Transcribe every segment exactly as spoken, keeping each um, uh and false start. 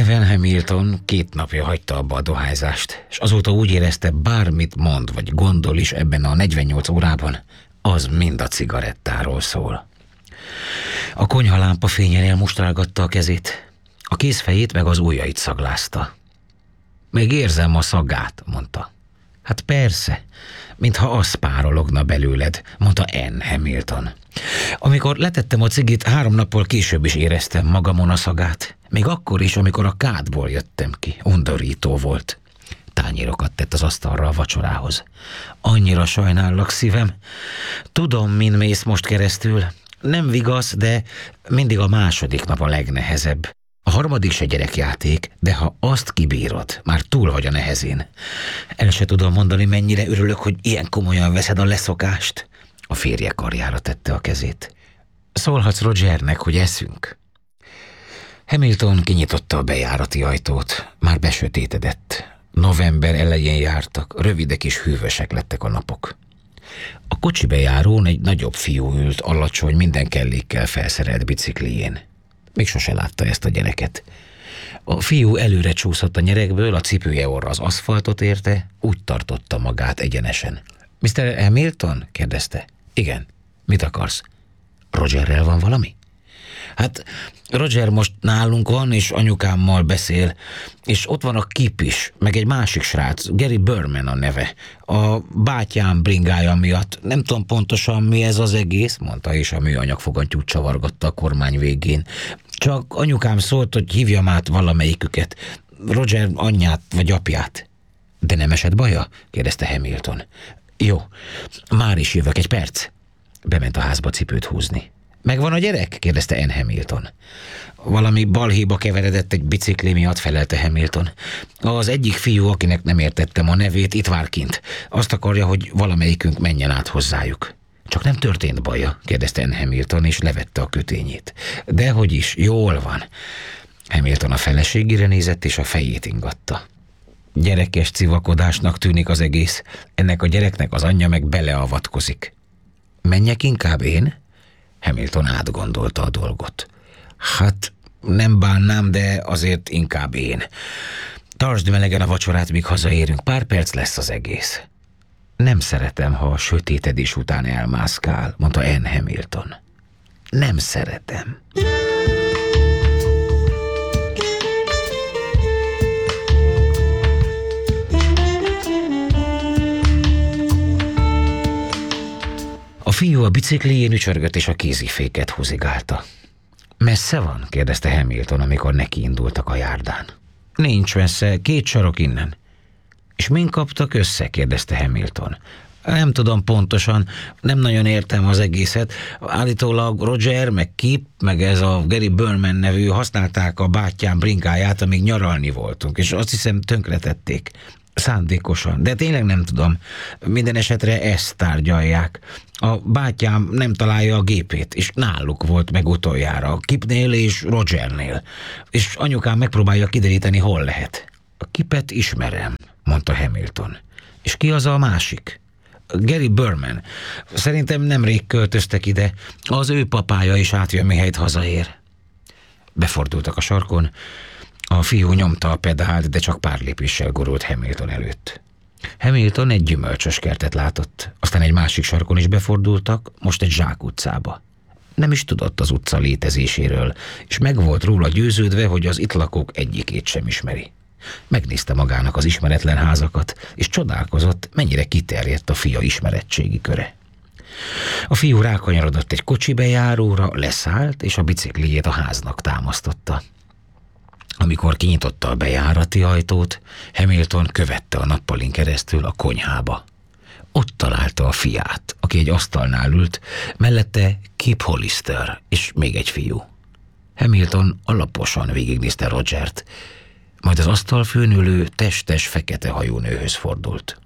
Evan Hamilton két napja hagyta abba a dohányzást, és azóta úgy érezte, bármit mond vagy gondol is ebben a negyvennyolc órában, az mind a cigarettáról szól. A konyhalámpa fényen elmustrálgatta a kezét, a kézfejét meg az ujjait szaglázta. Még érzem a szagát, mondta. Hát persze, mintha az párologna belőled, mondta Ann Hamilton. Amikor letettem a cigit, három nappal később is éreztem magamon a szagát. Még akkor is, amikor a kádból jöttem ki. Undorító volt. Tányérokat tett az asztalra a vacsorához. Annyira sajnállak, szívem. Tudom, min mész most keresztül. Nem vigasz, de mindig a második nap a legnehezebb. A harmadik se gyerekjáték, de ha azt kibírod, már túl vagy a nehezén. El se tudom mondani, mennyire örülök, hogy ilyen komolyan veszed a leszokást. A férje karjára tette a kezét. Szólhatsz Rogernek, hogy eszünk. Hamilton kinyitotta a bejárati ajtót. Már besötétedett. November elején jártak, rövidek és hűvösek lettek a napok. A kocsi bejárón egy nagyobb fiú ült alacsony, minden kellékkel felszerelt biciklijén. Még sose látta ezt a gyereket. A fiú előre csúszott a nyerekből, a cipője orra az aszfaltot érte, úgy tartotta magát egyenesen. miszter Hamilton? kérdezte. Igen. Mit akarsz? Rogerrel van valami? Hát Roger most nálunk van, és anyukámmal beszél, és ott van a Kip is, meg egy másik srác, Gary Berman a neve. A bátyám bringája miatt. Nem tudom pontosan, mi ez az egész, mondta, és a műanyag fogantyút csavargatta a kormány végén. Csak anyukám szólt, hogy hívjam át valamelyiküket, Roger anyját vagy apját. De nem esett baja? kérdezte Hamilton. Jó, már is jövök, egy perc. Bement a házba cipőt húzni. Megvan a gyerek? kérdezte Ann Hamilton. Valami balhéba keveredett egy bicikli miatt, felelte Hamilton. Az egyik fiú, akinek nem értettem a nevét, itt vár kint. Azt akarja, hogy valamelyikünk menjen át hozzájuk. Csak nem történt baja? kérdezte Ann Hamilton, és levette a kötényét. Dehogy is, jól van. Hamilton a feleségére nézett, és a fejét ingatta. Gyerekes civakodásnak tűnik az egész. Ennek a gyereknek az anyja meg beleavatkozik. Menjek inkább én? Hamilton átgondolta a dolgot. Hát nem bánnám, de azért inkább én. Tartsd melegen a vacsorát, míg hazaérünk, pár perc lesz az egész. Nem szeretem, ha a sötétedés után elmászkál, mondta Ann Hamilton. Nem szeretem. A fiú a biciklijén ücsörgött, és a kéziféket húzigálta. Messze van? kérdezte Hamilton, amikor nekiindultak a járdán. Nincs messze, két sarok innen. És min kaptak össze? kérdezte Hamilton. Nem tudom pontosan, nem nagyon értem az egészet. Állítólag Roger, meg Kip, meg ez a Gary Berman nevű használták a bátyám bringáját, amíg nyaralni voltunk, és azt hiszem tönkretették. Szándékosan, de tényleg nem tudom. Minden esetre ezt tárgyalják. A bátyám nem találja a gépét, és náluk volt meg utoljára, Kipnél és Rogernél. És anyukám megpróbálja kideríteni, hol lehet. A Kipet ismerem, mondta Hamilton. És ki az a másik? Gary Berman. Szerintem nemrég költöztek ide. Az ő papája is átjön, mihelyt hazaér. Befordultak a sarkon. A fiú nyomta a pedált, de csak pár lépéssel gurult Hamilton előtt. Hamilton egy gyümölcsös kertet látott, aztán egy másik sarkon is befordultak, most egy zsákutcába. Nem is tudott az utca létezéséről, és meg volt róla győződve, hogy az itt lakók egyikét sem ismeri. Megnézte magának az ismeretlen házakat, és csodálkozott, mennyire kiterjedt a fia ismerettségi köre. A fiú rákanyarodott egy kocsi bejáróra, leszállt, és a biciklijét a háznak támasztotta. Amikor kinyitotta a bejárati ajtót, Hamilton követte a nappalin keresztül a konyhába. Ott találta a fiát, aki egy asztalnál ült, mellette Kip Hollister és még egy fiú. Hamilton alaposan végignézte Rogert, majd az asztalfőn ülő testes, fekete hajú nőhöz fordult.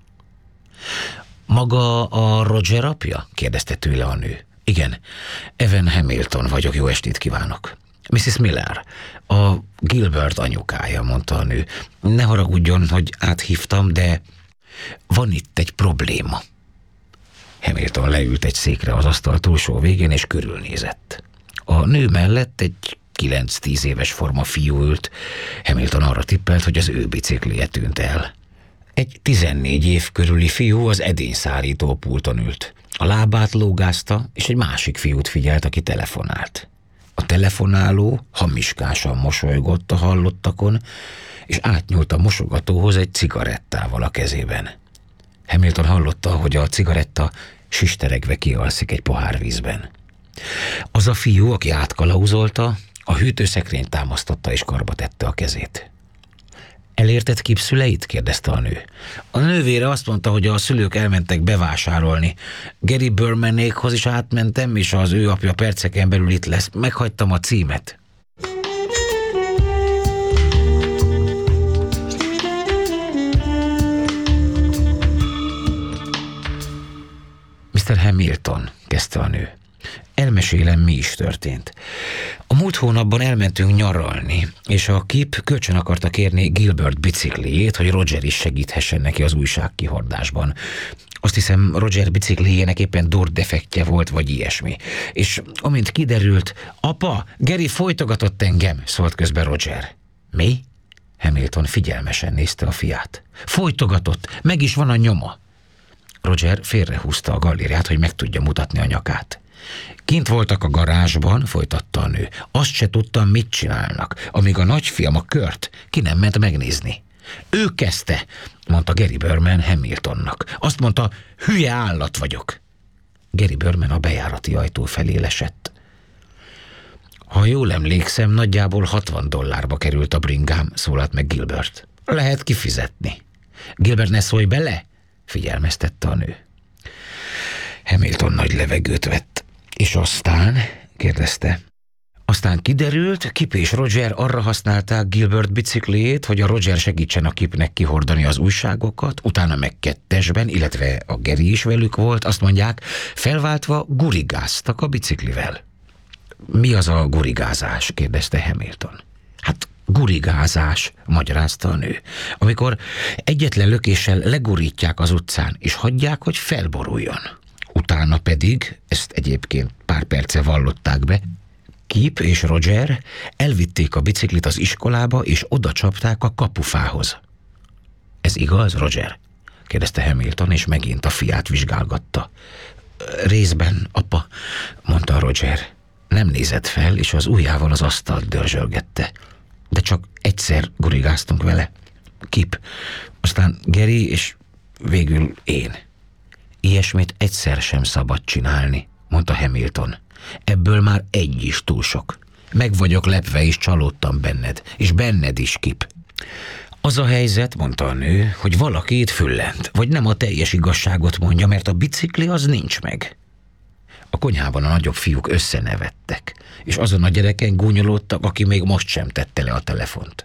Maga a Roger apja? kérdezte tőle a nő. Igen, Evan Hamilton vagyok, jó estét kívánok. missziz Miller, a Gilbert anyukája, mondta a nő. Ne haragudjon, hogy áthívtam, de van itt egy probléma. Hamilton leült egy székre az asztal túlsó végén, és körülnézett. A nő mellett egy kilenc-tíz éves forma fiú ült. Hamilton arra tippelt, hogy az ő biciklije tűnt el. Egy tizennégy év körüli fiú az edényszárító pulton ült. A lábát lógázta, és egy másik fiút figyelt, aki telefonált. A telefonáló hamiskásan mosolygott a hallottakon, és átnyúlt a mosogatóhoz egy cigarettával a kezében. Hamilton hallotta, hogy a cigaretta sisteregve kialszik egy pohár vízben. Az a fiú, aki átkalauzolta, a hűtőszekrényt támasztotta és karba tette a kezét. Elérted Kip szüleit? kérdezte a nő. A nővére azt mondta, hogy a szülők elmentek bevásárolni. Gary Bermanékhoz is átmentem, és az ő apja perceken belül itt lesz. Meghagytam a címet. miszter Hamilton, kezdte a nő. Elmesélem, mi is történt. A múlt hónapban elmentünk nyaralni, és a Kip kölcsön akarta kérni Gilbert bicikliét, hogy Roger is segíthessen neki az újságkihordásban. Azt hiszem, Roger bicikliének éppen dordefektje volt, vagy ilyesmi. És amint kiderült, apa, Gary folytogatott engem, szólt közben Roger. Mi? Hamilton figyelmesen nézte a fiát. Folytogatott, meg is van a nyoma. Roger félrehúzta a gallériát, hogy meg tudja mutatni a nyakát. Kint voltak a garázsban, folytatta a nő. Azt se tudtam, mit csinálnak, amíg a nagyfiam, a Kurt, ki nem ment megnézni. Ő kezdte, mondta Gary Berman Hamiltonnak. Azt mondta, hülye állat vagyok. Gary Berman a bejárati ajtó felé lesett. Ha jól emlékszem, nagyjából hatvan dollárba került a bringám, szólalt meg Gilbert. Lehet kifizetni. Gilbert, ne szólj bele, figyelmeztette a nő. Hamilton nagy levegőt vett. És aztán, kérdezte. Aztán kiderült, Kip és Roger arra használták Gilbert bicikliét, hogy a Roger segítsen a Kipnek kihordani az újságokat, utána meg kettesben, illetve a Gary is velük volt, azt mondják, felváltva gurigáztak a biciklivel. Mi az a gurigázás? kérdezte Hamilton. Hát gurigázás, magyarázta a nő. Amikor egyetlen lökéssel legurítják az utcán, és hagyják, hogy felboruljon. Utána pedig, ezt egyébként pár perce vallották be, Kip és Roger elvitték a biciklit az iskolába, és oda csapták a kapufához. Ez igaz, Roger? kérdezte Hamilton, és megint a fiát vizsgálgatta. Részben, apa, mondta Roger. Nem nézett fel, és az ujjával az asztalt dörzsölgette. De csak egyszer gurigáztunk vele. Kip, aztán Gary, és végül én. Ilyesmit egyszer sem szabad csinálni, mondta Hamilton. Ebből már egy is túl sok. Meg vagyok lepve, és csalódtam benned, és benned is, Kip. Az a helyzet, mondta a nő, hogy valaki itt füllent, vagy nem a teljes igazságot mondja, mert a bicikli az nincs meg. A konyhában a nagyobb fiúk összenevettek, és azon a gyereken gúnyolódtak, aki még most sem tette le a telefont.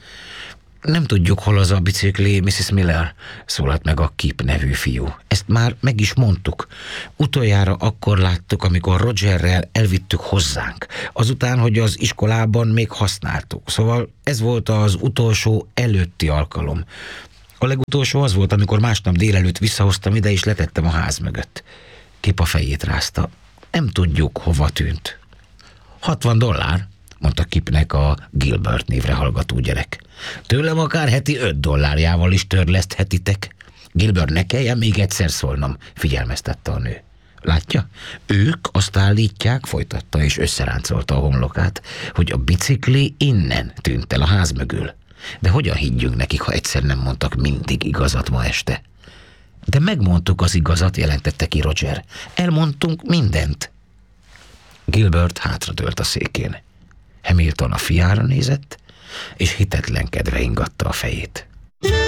Nem tudjuk, hol az a bicikli, missziz Miller, szólalt meg a Kip nevű fiú. Ezt már meg is mondtuk. Utoljára akkor láttuk, amikor Rogerrel elvittük hozzánk. Azután, hogy az iskolában még használtuk. Szóval ez volt az utolsó előtti alkalom. A legutolsó az volt, amikor másnap délelőtt visszahoztam ide, és letettem a ház mögött. Kip a fejét rázta. Nem tudjuk, hova tűnt. hatvan dollár, mondta Kipnek a Gilbert névre hallgató gyerek. Tőlem akár heti öt dollárjával is törleszthetitek. Gilbert, ne kelljen még egyszer szólnom, figyelmeztette a nő. Látja? Ők azt állítják, folytatta és összeráncolta a homlokát, hogy a bicikli innen tűnt el a ház mögül. De hogyan higgyünk nekik, ha egyszer nem mondtak mindig igazat ma este? De megmondtuk az igazat, jelentette ki Roger. Elmondtunk mindent. Gilbert hátradőlt a székén. Hamilton a fiára nézett, és hitetlenkedve ingatta a fejét.